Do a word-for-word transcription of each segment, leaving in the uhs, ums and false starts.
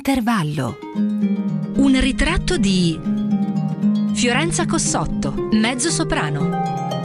Intervallo. Un ritratto di Fiorenza Cossotto, mezzosoprano.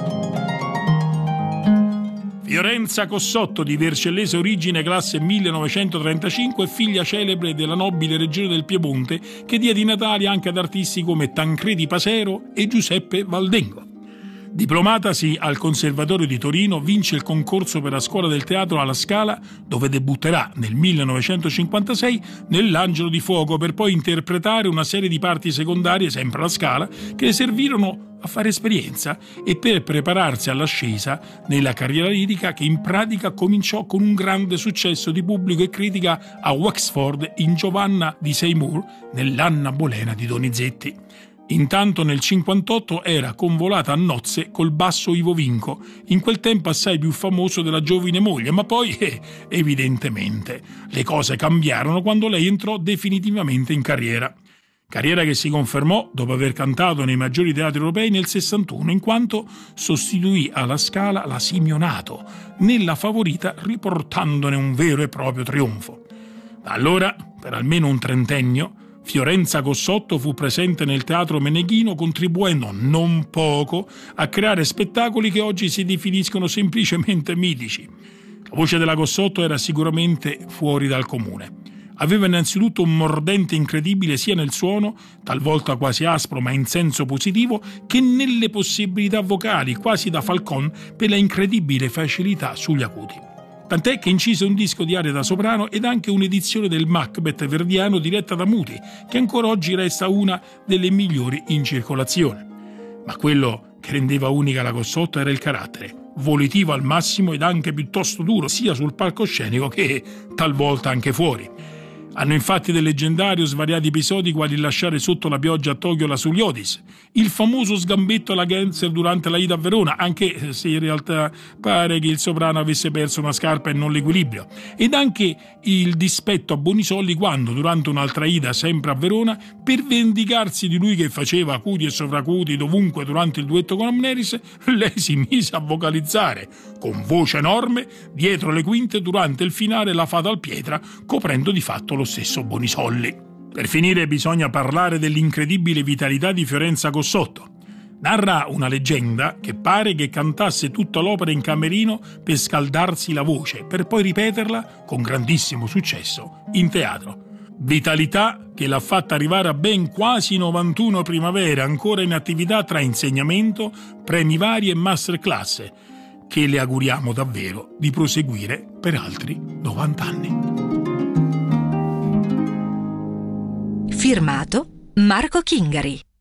Fiorenza Cossotto, di vercellese origine, classe millenovecentotrentacinque, figlia celebre della nobile regione del Piemonte, che diede i natali anche ad artisti come Tancredi Pasero e Giuseppe Valdengo. Diplomatasi al Conservatorio di Torino, vince il concorso per la Scuola del Teatro alla Scala, dove debutterà nel millenovecentocinquantasei nell'Angelo di Fuoco, per poi interpretare una serie di parti secondarie, sempre alla Scala, che le servirono a fare esperienza e per prepararsi all'ascesa nella carriera lirica, che in pratica cominciò con un grande successo di pubblico e critica a Wexford in Giovanna di Seymour, nell'Anna Bolena di Donizetti. Intanto nel cinquantotto era convolata a nozze col basso Ivo Vinco, in quel tempo assai più famoso della giovine moglie, ma poi, eh, evidentemente, le cose cambiarono quando lei entrò definitivamente in carriera. Carriera che si confermò dopo aver cantato nei maggiori teatri europei nel sessantuno, in quanto sostituì alla Scala la Simeonato, nella Favorita, riportandone un vero e proprio trionfo. Da allora, per almeno un trentennio, Fiorenza Cossotto fu presente nel teatro meneghino, contribuendo non poco a creare spettacoli che oggi si definiscono semplicemente mitici. La voce della Cossotto era sicuramente fuori dal comune. Aveva innanzitutto un mordente incredibile sia nel suono, talvolta quasi aspro ma in senso positivo, che nelle possibilità vocali, quasi da Falcon, per la incredibile facilità sugli acuti. Tant'è che incise un disco di arie da soprano ed anche un'edizione del Macbeth verdiano diretta da Muti, che ancora oggi resta una delle migliori in circolazione. Ma quello che rendeva unica la Cossotto era il carattere, volitivo al massimo ed anche piuttosto duro, sia sul palcoscenico che talvolta anche fuori. Hanno infatti del leggendario svariati episodi quali il lasciare sotto la pioggia a Tokyo la Suliotis, il famoso sgambetto alla Genser durante la ida a Verona, anche se in realtà pare che il soprano avesse perso una scarpa e non l'equilibrio, ed anche il dispetto a Bonisolli quando, durante un'altra ida sempre a Verona, per vendicarsi di lui che faceva acuti e sovracuti dovunque durante il duetto con Amneris, lei si mise a vocalizzare con voce enorme dietro le quinte durante il finale la Fatal Pietra, coprendo di fatto lo stesso Bonisolli. Per finire bisogna parlare dell'incredibile vitalità di Fiorenza Cossotto. Narra una leggenda che pare che cantasse tutta l'opera in camerino per scaldarsi la voce, per poi ripeterla con grandissimo successo in teatro. Vitalità che l'ha fatta arrivare a ben quasi novantuno primavere, ancora in attività tra insegnamento, premi vari e masterclass, che le auguriamo davvero di proseguire per altri novanta anni. Firmato Marco Chingari.